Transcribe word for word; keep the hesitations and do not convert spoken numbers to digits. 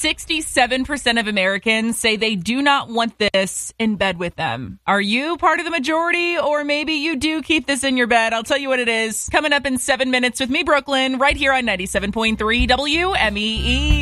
sixty-seven percent of Americans say they do not want this in bed with them. Are you part of the majority, or maybe you do keep this in your bed? I'll tell you what it is coming up in seven minutes with me, Brooklyn, right here on ninety-seven point three W M E E.